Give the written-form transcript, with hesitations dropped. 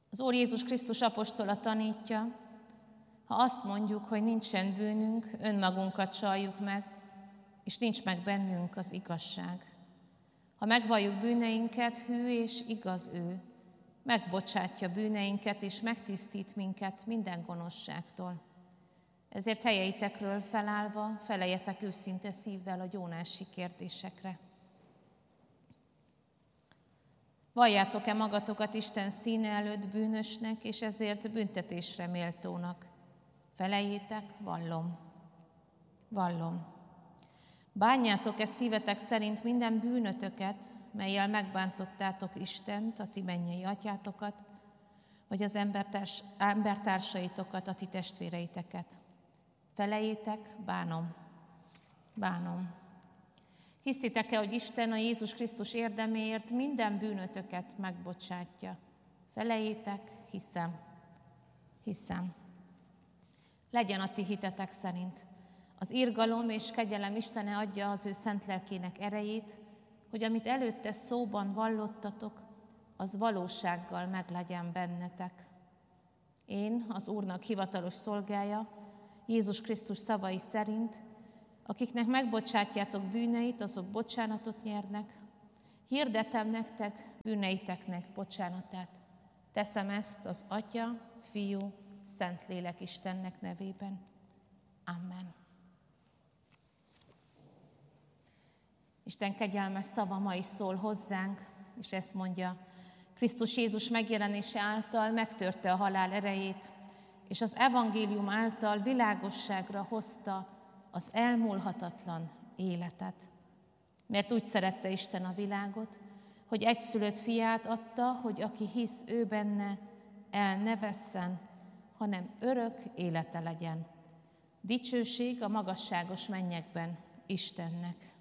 Az Úr Jézus Krisztus apostola tanítja, ha azt mondjuk, hogy nincsen bűnünk, önmagunkat csaljuk meg, és nincs meg bennünk az igazság. Ha megvalljuk bűneinket, hű és igaz ő, megbocsátja bűneinket, és megtisztít minket minden gonoszságtól. Ezért helyeitekről felállva feleljetek őszinte szívvel a gyónási kérdésekre. Valljátok-e magatokat Isten színe előtt bűnösnek, és ezért büntetésre méltónak? Feleljétek, vallom. Vallom. Bánjátok-e szívetek szerint minden bűnötöket, mellyel megbántottátok Istent, a ti mennyei atyátokat, vagy az embertársaitokat, a ti testvéreiteket? Feleljétek, bánom. Bánom. Hiszitek-e, hogy Isten a Jézus Krisztus érdeméért minden bűnötöket megbocsátja? Feleljétek, hiszem. Hiszem. Legyen a ti hitetek szerint. Az irgalom és kegyelem Istene adja az ő szent lelkének erejét, hogy amit előtte szóban vallottatok, az valósággal meglegyen bennetek. Én, az Úrnak hivatalos szolgája, Jézus Krisztus szavai szerint, akiknek megbocsátjátok bűneit, azok bocsánatot nyernek. Hirdetem nektek bűneiteknek bocsánatát. Teszem ezt az Atya, Fiú, Szentlélek Istennek nevében. Amen. Isten kegyelmes szava ma is szól hozzánk, és ezt mondja: Krisztus Jézus megjelenése által megtörte a halál erejét, és az evangélium által világosságra hozta az elmúlhatatlan életet. Mert úgy szerette Isten a világot, hogy egyszülött fiát adta, hogy aki hisz ő benne, el ne vesszen, hanem örök élete legyen. Dicsőség a magasságos mennyekben Istennek.